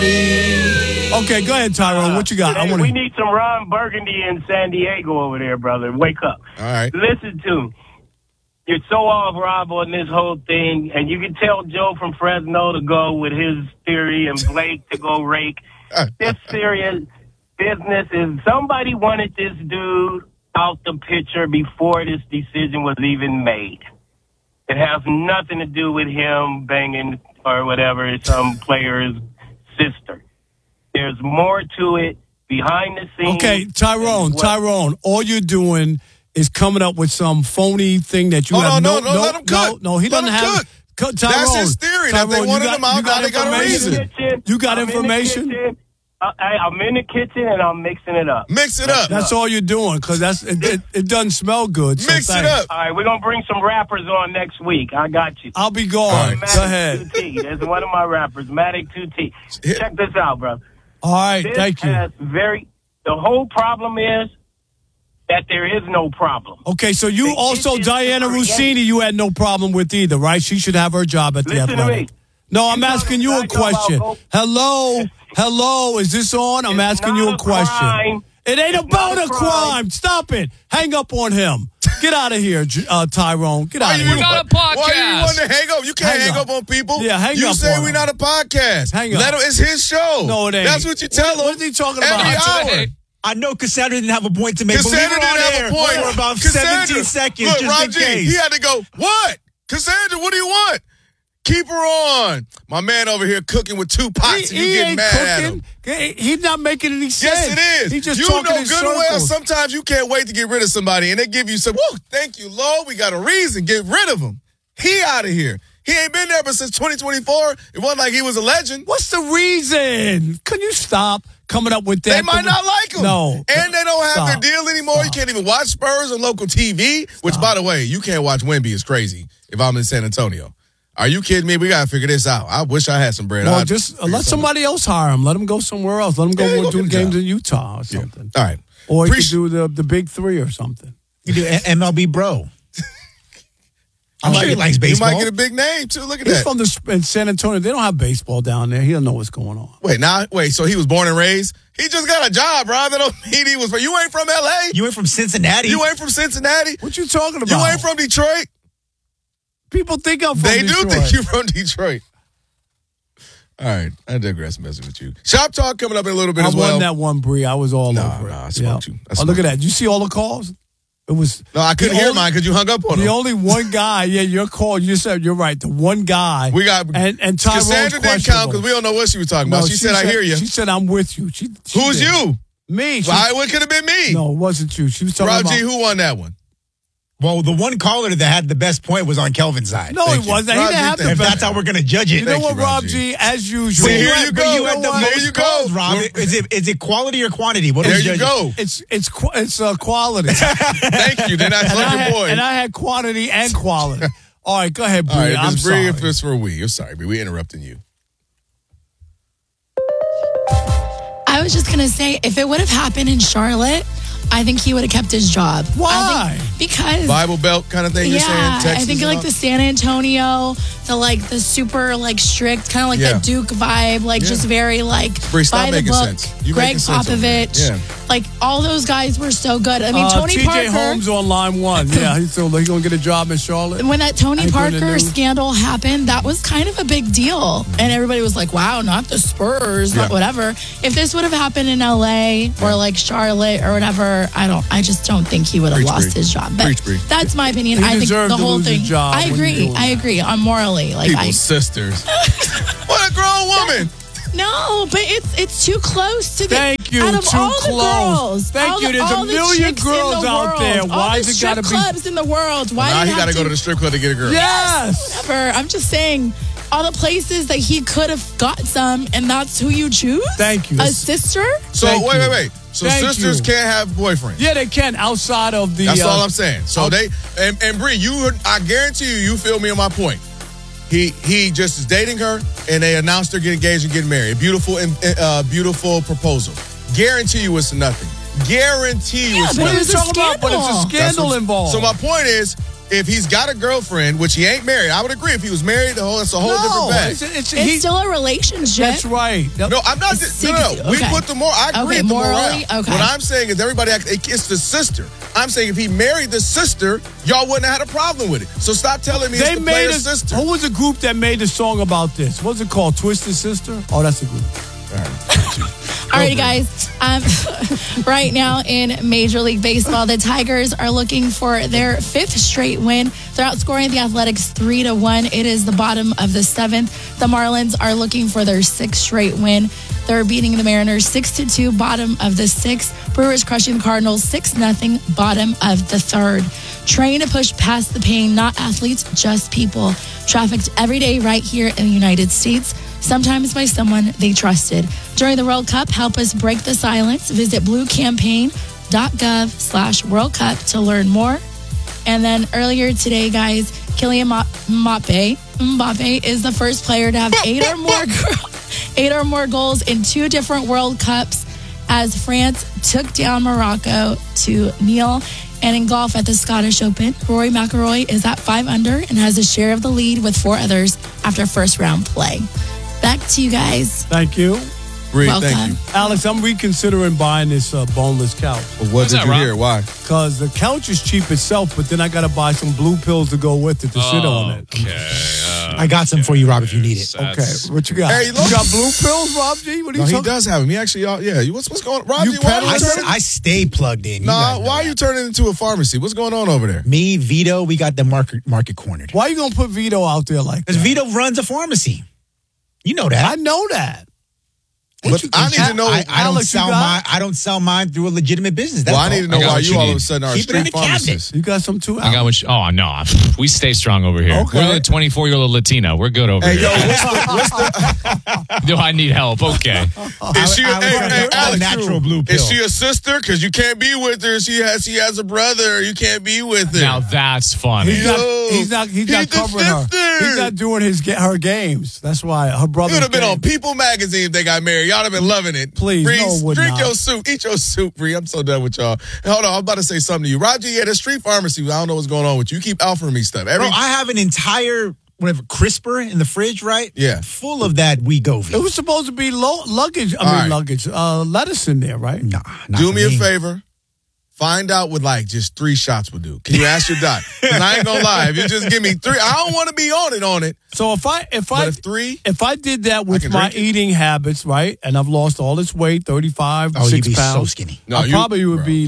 body. Okay, go ahead, Tyrone. What you got? We need some Ron Burgundy in San Diego over there, brother. Wake up. All right. Listen to me. You're so off, Rob, on this whole thing, and you can tell Joe from Fresno to go with his theory and Blake to go rake. This serious business is somebody wanted this dude out the picture before this decision was even made. It has nothing to do with him banging or whatever some player's sister. There's more to it behind the scenes. Okay, Tyrone, all you're doing is coming up with some phony thing that you have let him cook. No, he doesn't have. Tyrone, that's his theory. That they wanted him out, now they got a reason. You got information? I'm in the kitchen and I'm mixing it up. Mix it up. That's all you're doing because it doesn't smell good. So mix it up. All right, we're going to bring some rappers on next week. I got you. I'll be gone. Matic Go ahead. 2T. There's one of my rappers, Matic 2T. Check this out, bro. All right, thank you. The whole problem is that there is no problem. Okay, so you also, Diana Rossini, you had no problem with either, right? She should have her job at the Athletic. No, I'm asking you a question. Hello, is this on? I'm asking you a question. It ain't about a crime. Stop it. Hang up on him. Get out of here, Tyrone. Get out of here. We're not a podcast. Why you want to hang up? You can't hang up on people. Yeah, hang up. You say we're not a podcast. Hang up. Let him. It's his show. No, it ain't. That's what you tell him. What is he talking about? Every hour. I know Cassandra didn't have a point to make. Cassandra didn't have a point. For about Cassandra, 17 seconds, look, just Rob in G, case. he had to go, what? Cassandra, what do you want? Keep her on. My man over here cooking with two pots and you getting mad cooking. at him. He's not making any sense. Yes, it is. He's just you talking know in good and well circles. sometimes you can't wait to get rid of somebody and they give you some, whoa, thank you, Lord. We got a reason. Get rid of him. He out of here. He ain't been there ever since 2024. It wasn't like he was a legend. What's the reason? Can you stop coming up with that? They might not like him. No. And they don't have their deal anymore. You can't even watch Spurs on local TV, which, by the way, you can't watch Wemby. It's crazy if I'm in San Antonio. Are you kidding me? We got to figure this out. I wish I had some bread. Well, just let somebody else hire him. Let him go somewhere else. Let him go do games in Utah or something. Yeah. All right. Or he could do the Big Three or something. You do MLB Bro. I'm sure he likes baseball. You might get a big name, too. Look at He's that. from in San Antonio. They don't have baseball down there. He doesn't know what's going on. Wait, so he was born and raised? He just got a job, bro. That don't mean he was from. You ain't from L.A.? You ain't from Cincinnati? You ain't from Cincinnati? What you talking about? You ain't from Detroit? People think I'm from They Detroit. do think you're from Detroit. All right, I digress messing with you. Shop Talk coming up in a little bit as well. I won that one, Bree. I was all over it. I smoked you. Look at that. Did you see all the calls? It was. No, I couldn't hear mine because you hung up on the him. only one guy. Yeah, your call. You said you're right. The one guy. We got and Tyrone's Cassandra didn't count because we don't know what she was talking about. She said, "I hear you." She said, "I'm with you." Who's you? Me. Well, it could have been me. No, it wasn't you. She was talking Rob about. G, who won that one? Well, the one caller that had the best point was on Kelvin's side. No, it wasn't. He didn't have the If best. that's how we're going to judge it. You know what, Rob G? As usual. See, here you go. You had the most calls, Rob. Is it quality or quantity? There you go. It's quality. Thank you. Then I love your boy. And I had quantity and quality. All right, go ahead, Bree. All right, I'm sorry. If it's for we. I'm sorry, Bree. We interrupting you. I was just going to say, if it would have happened in Charlotte, I think he would have kept his job. Why? Because Bible Belt kind of thing. You're saying Texas. I think like the San Antonio, the super strict kind of like that Duke vibe, just very Bree, by the book. Sense. You Greg Popovich, all those guys were so good. I mean, Tony TJ Parker. Holmes on line one. Yeah, he's gonna get a job in Charlotte. When that Tony Parker scandal happened, that was kind of a big deal, and everybody was like, "Wow, not the Spurs, not whatever." If this would have happened in LA or Charlotte or whatever, I just don't think he would have lost his job. But that's my opinion. He I think deserved the to whole lose thing. his job I agree. I'm morally People's sisters. What a grown woman. No, but it's too close to the. Thank you. Out of too all close. the girls, Thank you. There's a million girls out there. Why is it got to be? Clubs in the world. Why? Now he got to go to the strip club to get a girl. Yes. Whatever. I'm just saying. All the places that he could have got some, and that's who you choose? Thank you. A sister? So, wait. So sisters can't have boyfriends? Yeah, they can outside of the... That's all I'm saying. So and Bree, I guarantee you feel me on my point. He just is dating her, and they announced they're getting engaged and getting married. Beautiful proposal. Guarantee you it's nothing. Guarantee you it's but nothing. it was a scandal. But it's a scandal involved. So my point is, if he's got a girlfriend, which he ain't married, I would agree. If he was married, that's a whole different bag. It's still a relationship. That's right. No, I'm not. No. We put the I agree with the morally. Okay. What I'm saying is everybody, it's the sister. I'm saying if he married the sister, y'all wouldn't have had a problem with it. So stop telling me it's the player's sister. Who was the group that made the song about this? What's it called? Twisted Sister? Oh, that's a group. All right, guys. Right now in Major League Baseball, the Tigers are looking for their 5th straight win. They're outscoring the Athletics 3-1. It is the bottom of the 7th. The Marlins are looking for their 6th straight win. They're beating the Mariners 6-2, bottom of the 6th. Brewers crushing the Cardinals 6-0, bottom of the 3rd. Trying to push past the pain, not athletes, just people. Trafficked every day right here in the United States, sometimes by someone they trusted. During the World Cup, help us break the silence. Visit bluecampaign.gov/World Cup to learn more. And then earlier today, guys, Kylian Mbappe is the first player to have 8 or more goals in 2 different World Cups as France took down Morocco to nil. And in golf at the Scottish Open, Rory McIlroy is at 5 under and has a share of the lead with 4 others after first round play. Back to you guys. Thank you. Reed, thank you. Alex, I'm reconsidering buying this boneless couch. Well, what did you hear? Why? Because the couch is cheap itself, but then I got to buy some blue pills to go with it to sit on it. I got some for you, Rob, if you need it. Okay, what you got? Hey, you got blue pills, Rob G? What are you talking? He does have them. He actually, what's going on? Rob G, I stay plugged in. Why are you turning into a pharmacy? What's going on over there? Me, Vito, we got the market cornered. Why are you going to put Vito out there like that? Because Vito runs a pharmacy. You know that. I know that. But I need to know. I don't sell mine through a legitimate business. I need to know why you all of a sudden are a street pharmacist. You got some too. I got what? Oh no, we stay strong over here. Okay. We're the 24-year-old Latina. We're good over here. Yo, what's the? Do I need help? Okay. Is she a natural blue pill? Is she a sister? Because you can't be with her. She has a brother. You can't be with her. Now that's funny. He's not covering her. He's not doing her games. That's why her brother. You would have been on People Magazine if they got married. Y'all have been loving it. Please, drink your soup. Eat your soup, Bree. I'm so done with y'all. Hold on, I'm about to say something to you. Roger, the street pharmacy, I don't know what's going on with you. You keep offering me stuff. Bro, I have an entire crisper in the fridge, right? Yeah. Full of that Wegovy. It was supposed to be luggage. Lettuce in there, right? Nah, do me a favor. Find out what just 3 shots would do. Can you ask your doc? Because I ain't gonna lie. If you just give me 3, I don't want to be on it. So if I did that with my eating habits, right, and I've lost all this weight, 35, 6 you'd be pounds. So skinny. No, I probably would be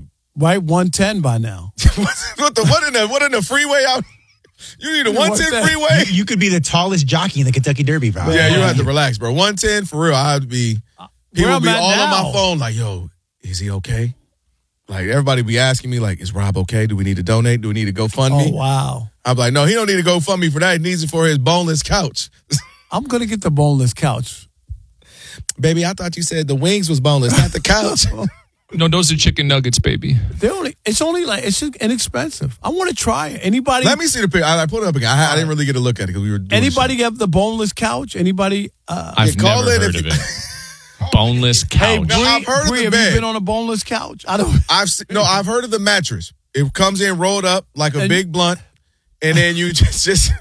110 by now. what in the freeway out? You need a 110 freeway? You could be the tallest jockey in the Kentucky Derby, bro. Yeah, you have to relax, bro. 110 for real. I have to be. People be all on my phone like, yo, is he okay? Like, everybody be asking me, is Rob okay? Do we need to donate? Do we need to GoFundMe? Oh, wow. I'm like, no, he don't need to GoFundMe for that. He needs it for his boneless couch. I'm going to get the boneless couch. Baby, I thought you said the wings was boneless, not the couch. No, those are chicken nuggets, baby. It's inexpensive. I want to try it. Anybody? Let me see the picture. I put it up again. I didn't really get a look at it because we were doing Anybody have the boneless couch? Anybody? I've never heard of it. Boneless couch. Hey, I've heard of the bed. Have you been on a boneless couch? I've heard of the mattress. It comes in rolled up like a big blunt, and then you just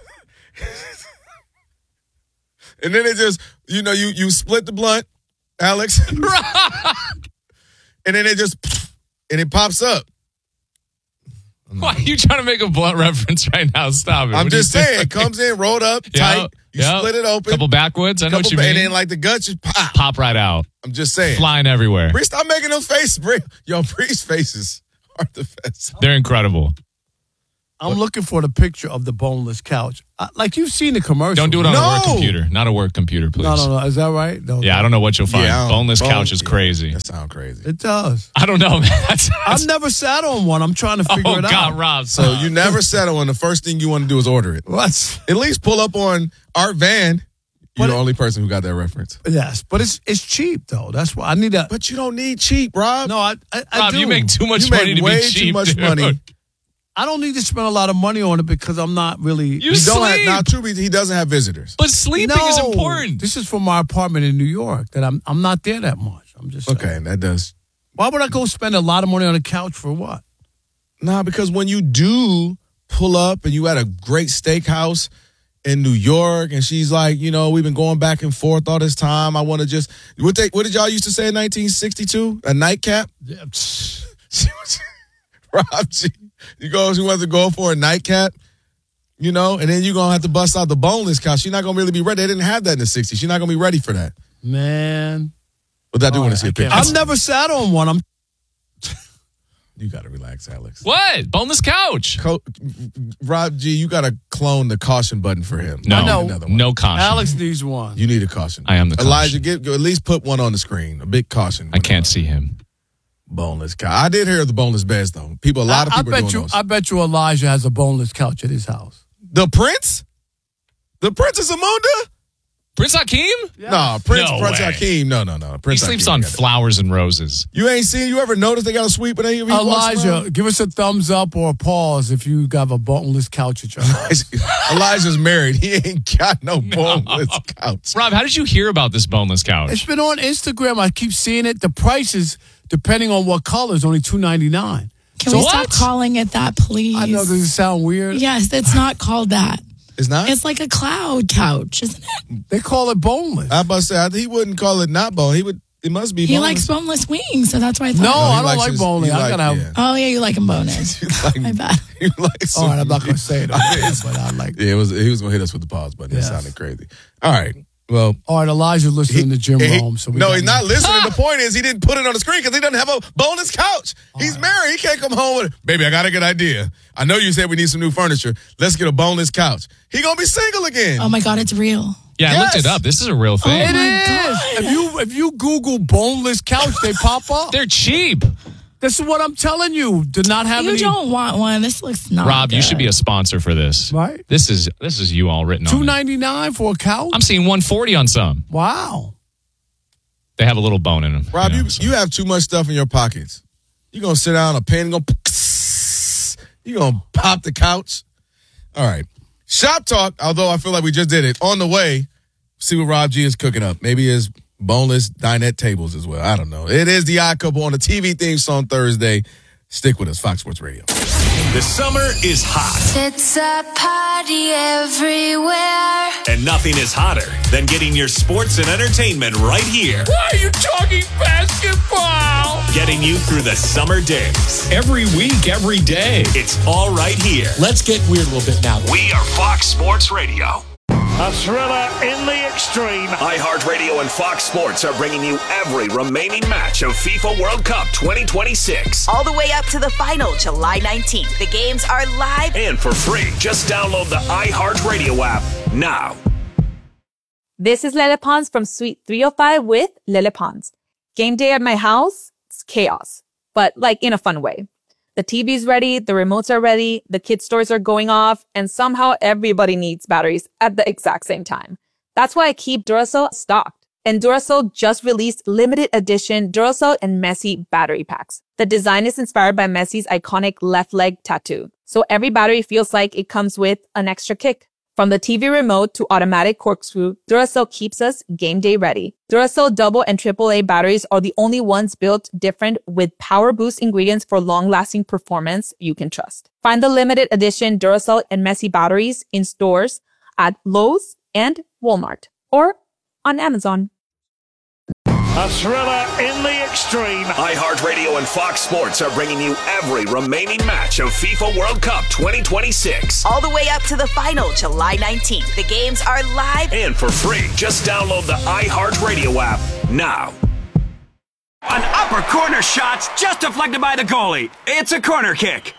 and then it just you split the blunt, Alex, and then it pops up. Why are you trying to make a blunt reference right now? Stop it. I'm just saying, it comes in rolled up, tight. You split it open. Couple backwoods. I know what you mean. And then the guts just pop. Pop right out. I'm just saying. Flying everywhere. Bree, stop making those faces, Bree. Yo, Bree's faces are the best. They're incredible. I'm looking for the picture of the boneless couch. You've seen the commercial. Don't do it on a work computer. Not a work computer, please. No. Is that right? No. Yeah, I don't know what you'll find. Boneless couch is crazy. That sounds crazy. It does. I don't know, man. I've never sat on one. I'm trying to figure it out. Oh, God, Rob. So you never sat on one. The first thing you want to do is order it. What? At least pull up on Art Van. You're the only person who got that reference. Yes, but it's cheap, though. That's why I need that. But you don't need cheap, Rob. No, I Rob, do. You make too much money to be cheap, too much dude. money. I don't need to spend a lot of money on it because I'm not really. You sleep. He doesn't have visitors. But sleeping is important. This is from my apartment in New York that I'm not there that much. I'm just okay. That does. Why would I go spend a lot of money on a couch for what? Nah, because when you do pull up and you at a great steakhouse in New York, and she's like, we've been going back and forth all this time. I want to just what did y'all used to say in 1962? A nightcap? Yeah. Rob G, she wants to go for a nightcap, and then you're gonna have to bust out the boneless couch. She's not gonna really be ready. They didn't have that in the 60s. She's not gonna be ready for that. Man. But I do want to see a picture. I've never sat on one. You got to relax, Alex. What? Boneless couch. Rob G, you got to clone the caution button for him. No caution. Alex needs one. You need a caution. I am the caution. Elijah, at least put one on the screen. A big caution. I can't see him. Boneless couch. I did hear of the boneless beds, though. A lot of people are doing those. I bet you Elijah has a boneless couch at his house. The Prince? The Princess Amunda? Prince Hakeem? Yeah. No, Prince way. Hakeem. No. Prince he sleeps Hakeem on flowers and roses. You ain't seen, you ever noticed they got a sweep in any of you? Elijah, give us a thumbs up or a pause if you got a boneless couch at your house. Elijah's married. He ain't got no boneless couch. Rob, how did you hear about this boneless couch? It's been on Instagram. I keep seeing it. The prices, depending on what color, is only $2.99. Can we stop calling it that, please? I know, does it sound weird? Yes, it's not called that. It's not? It's like a cloud couch, isn't it? They call it boneless. I about to say, he wouldn't call it not bone. It must be boneless. He likes boneless wings, so that's why I thought. No, I don't like boneless. I gotta have. Yeah. Oh yeah, you like them boneless. My bad. All right, I'm not gonna say it, but I like. Yeah, he was gonna hit us with the pause button. It sounded crazy. All right. Well, all right, Elijah's listening to Jim Rome. So he's not listening. The point is he didn't put it on the screen because he doesn't have a boneless couch. He's married. He can't come home with, baby, I got a good idea. I know you said we need some new furniture. Let's get a boneless couch. He gonna be single again. Oh my God, it's real. Yeah, I looked it up. This is a real thing. It is. If you Google boneless couch, they pop up. They're cheap. This is what I'm telling you. Do not have You don't want one. This looks not Rob, good. you should be a sponsor for this. Right? This is you all written on $2.99 for a couch? I'm seeing $140 on some. Wow. They have a little bone in them. Rob, you have too much stuff in your pockets. You're going to sit down, a pen, you're going to pop the couch. All right. Shop talk, although I feel like we just did it. On the way, see what Rob G is cooking up. Maybe his boneless dinette tables as well. I don't know. It is the Odd Couple on the TV theme song Thursday. Stick with us, Fox Sports Radio. The summer is hot. It's a party everywhere. And nothing is hotter than getting your sports and entertainment right here. Why are you talking basketball? Getting you through the summer days. Every week, every day. It's all right here. Let's get weird a little bit now. We are Fox Sports Radio. A thriller in the extreme. iHeartRadio and Fox Sports are bringing you every remaining match of FIFA World Cup 2026. All the way up to the final, July 19th. The games are live and for free. Just download the iHeartRadio app now. This is Lele Pons from Suite 305 with Lele Pons. Game day at my house, it's chaos, but like in a fun way. The TV's ready, the remotes are ready, the kids' toys are going off, and somehow everybody needs batteries at the exact same time. That's why I keep Duracell stocked. And Duracell just released limited edition Duracell and Messi battery packs. The design is inspired by Messi's iconic left leg tattoo. So every battery feels like it comes with an extra kick. From the TV remote to automatic corkscrew, Duracell keeps us game day ready. Duracell double and AAA batteries are the only ones built different with power boost ingredients for long-lasting performance you can trust. Find the limited edition Duracell and Messi batteries in stores at Lowe's and Walmart or on Amazon. A thriller in the extreme. iHeartRadio and Fox Sports are bringing you every remaining match of FIFA World Cup 2026. all the way up to the final, July 19th. The games are live and for free. Just download the iHeartRadio app now. An upper corner shot's just deflected by the goalie. It's a corner kick.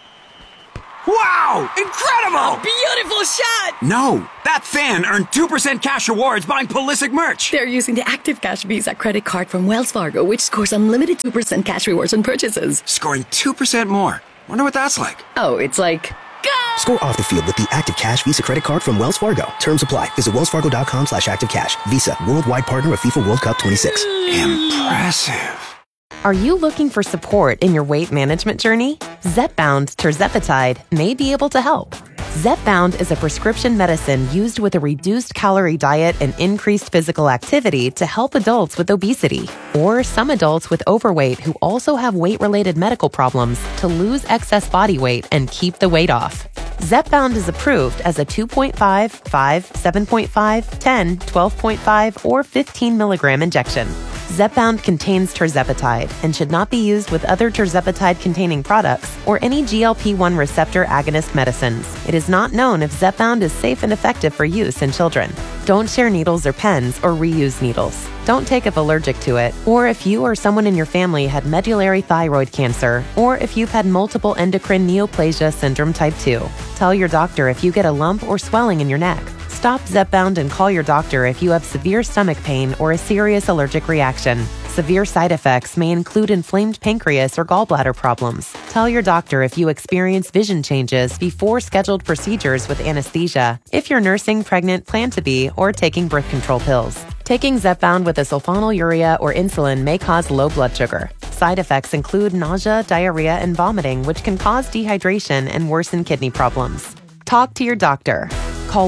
Wow! Incredible! A beautiful shot! No, that fan earned 2% cash rewards buying Pulisic merch. They're using the Active Cash Visa credit card from Wells Fargo, which scores unlimited 2% cash rewards on purchases. Scoring 2% more. Wonder what that's like. Oh, it's like... Go! Score off the field with the Active Cash Visa credit card from Wells Fargo. Terms apply. Visit wellsfargo.com/activecash. Visa, worldwide partner of FIFA World Cup 26. Impressive. Are you looking for support in your weight management journey? Zepbound tirzepatide may be able to help. Zepbound is a prescription medicine used with a reduced calorie diet and increased physical activity to help adults with obesity or some adults with overweight who also have weight-related medical problems to lose excess body weight and keep the weight off. Zepbound is approved as a 2.5, 5, 7.5, 10, 12.5, or 15 milligram injection. Zepbound contains tirzepatide and should not be used with other tirzepatide-containing products or any GLP-1 receptor agonist medicines. It is not known if Zepbound is safe and effective for use in children. Don't share needles or pens or reuse needles. Don't take if allergic to it, or if you or someone in your family had medullary thyroid cancer, or if you've had multiple endocrine neoplasia syndrome type 2. Tell your doctor if you get a lump or swelling in your neck. Stop Zepbound and call your doctor if you have severe stomach pain or a serious allergic reaction. Severe side effects may include inflamed pancreas or gallbladder problems. Tell your doctor if you experience vision changes before scheduled procedures with anesthesia, if you're nursing, pregnant, plan to be, or taking birth control pills. Taking Zepbound with a sulfonylurea or insulin may cause low blood sugar. Side effects include nausea, diarrhea, and vomiting, which can cause dehydration and worsen kidney problems. Talk to your doctor. Call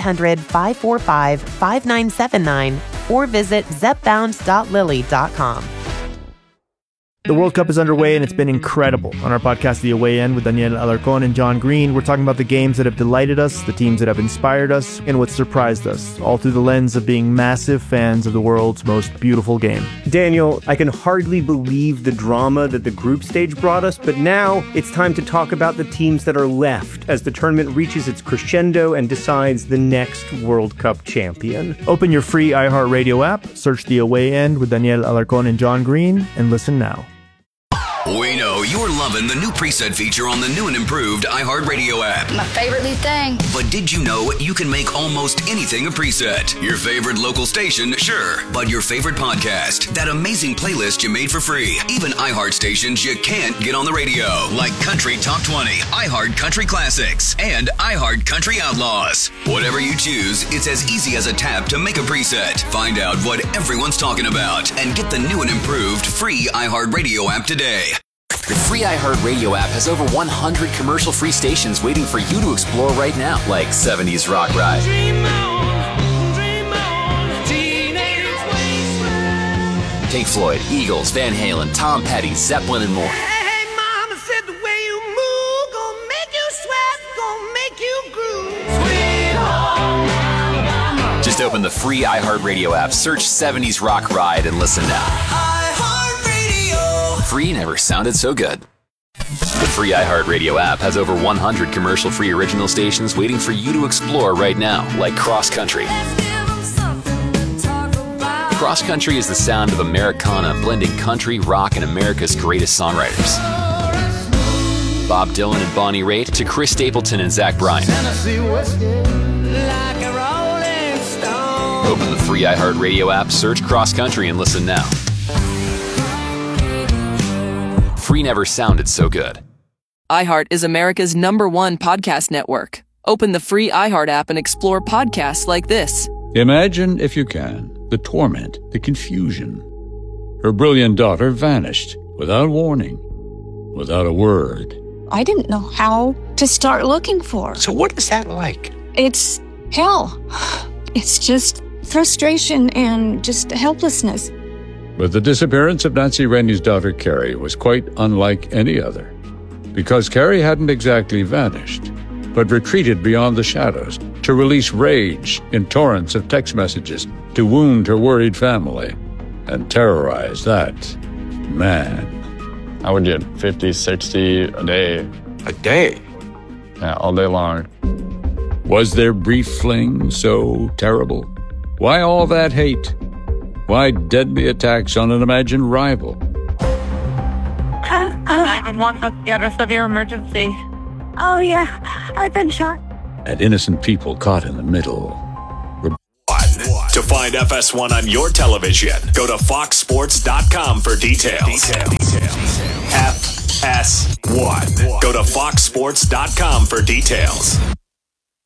1-800-545-5979 or visit zepbound.lily.com. The World Cup is underway and it's been incredible. On our podcast, The Away End, with Daniel Alarcón and John Green, we're talking about the games that have delighted us, the teams that have inspired us, and what surprised us, all through the lens of being massive fans of the world's most beautiful game. Daniel, I can hardly believe the drama that the group stage brought us, but now it's time to talk about the teams that are left as the tournament reaches its crescendo and decides the next World Cup champion. Open your free iHeartRadio app, search The Away End with Daniel Alarcón and John Green, and listen now. We know you're loving the new preset feature on the new and improved iHeartRadio app. My favorite new thing. But did you know you can make almost anything a preset? Your favorite local station, sure. But your favorite podcast, that amazing playlist you made for free. Even iHeart stations you can't get on the radio, like Country Top 20, iHeart Country Classics, and iHeart Country Outlaws. Whatever you choose, it's as easy as a tap to make a preset. Find out what everyone's talking about and get the new and improved free iHeartRadio app today. The free iHeartRadio app has over 100 commercial-free stations waiting for you to explore right now, like 70s Rock Ride, Pink Floyd, Eagles, Van Halen, Tom Petty, Zeppelin, and more. Hey, mama said the way you move gonna make you sweat, gonna make you groove. Sweet home Alabama. Just open the free iHeartRadio app, search 70s Rock Ride, and listen now. Free never sounded so good. The free iHeartRadio app has over 100 commercial-free original stations waiting for you to explore right now, like Cross Country. Cross Country is the sound of Americana blending country, rock, and America's greatest songwriters. Bob Dylan and Bonnie Raitt to Chris Stapleton and Zach Bryan. Open the free iHeartRadio app, search Cross Country, and listen now. Free never sounded so good. iHeart is America's #1 podcast network. Open the free iHeart app and explore podcasts like this. Imagine, if you can, the torment, the confusion. Her brilliant daughter vanished without warning, without a word. I didn't know how to start looking for her. So what is that like? It's hell. It's just frustration and just helplessness. But the disappearance of Nancy Rennie's daughter, Carrie, was quite unlike any other. Because Carrie hadn't exactly vanished, but retreated beyond the shadows to release rage in torrents of text messages to wound her worried family and terrorize that man. I would get 50, 60 a day. A day? Yeah, all day long. Was their brief fling so terrible? Why all that hate? Why deadly attacks on an imagined rival? 911, what's the address of your emergency? Oh, yeah, I've been shot. And innocent people caught in the middle. To find FS1 on your television, go to foxsports.com for details. FS1. Go to foxsports.com for details.